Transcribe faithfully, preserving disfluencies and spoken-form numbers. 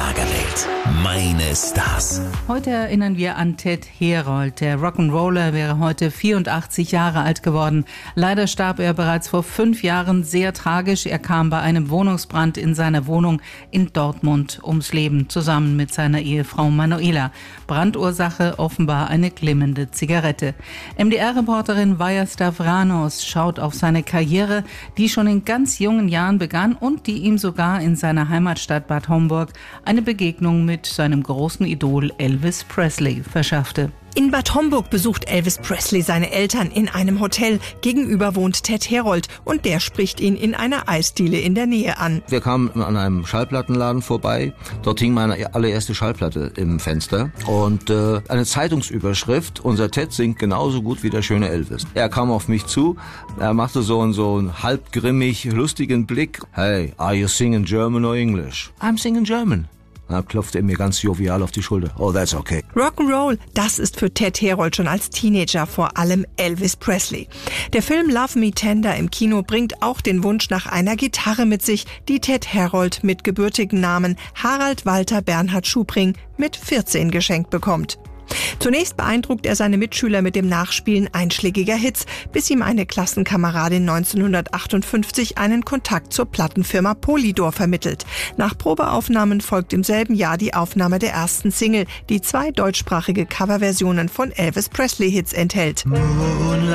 Schlagerwelt. Meine Stars. Heute erinnern wir an Ted Herold. Der Rock'n'Roller wäre heute vierundachtzig Jahre alt geworden. Leider starb er bereits vor fünf Jahren sehr tragisch. Er kam bei einem Wohnungsbrand in seiner Wohnung in Dortmund ums Leben, zusammen mit seiner Ehefrau Manuela. Brandursache offenbar eine glimmende Zigarette. M D R-Reporterin Vaja Stavranos schaut auf seine Karriere, die schon in ganz jungen Jahren begann und die ihm sogar in seiner Heimatstadt Bad Homburg eine Begegnung mit seinem großen Idol Elvis Presley verschaffte. In Bad Homburg besucht Elvis Presley seine Eltern in einem Hotel. Gegenüber wohnt Ted Herold und der spricht ihn in einer Eisdiele in der Nähe an. Wir kamen an einem Schallplattenladen vorbei. Dort hing meine allererste Schallplatte im Fenster und äh, eine Zeitungsüberschrift: Unser Ted singt genauso gut wie der schöne Elvis. Er kam auf mich zu, er machte so einen, so einen halb grimmig lustigen Blick. Hey, are you singing German or English? I'm singing German. Da klopfte er mir ganz jovial auf die Schulter. Oh, that's okay. Rock'n'Roll, das ist für Ted Herold schon als Teenager vor allem Elvis Presley. Der Film Love Me Tender im Kino bringt auch den Wunsch nach einer Gitarre mit sich, die Ted Herold mit gebürtigen Namen Harald Walter Bernhard Schubring mit vierzehn geschenkt bekommt. Zunächst beeindruckt er seine Mitschüler mit dem Nachspielen einschlägiger Hits, bis ihm eine Klassenkameradin neunzehnhundertachtundfünfzig einen Kontakt zur Plattenfirma Polydor vermittelt. Nach Probeaufnahmen folgt im selben Jahr die Aufnahme der ersten Single, die zwei deutschsprachige Coverversionen von Elvis Presley-Hits enthält. Moonlight.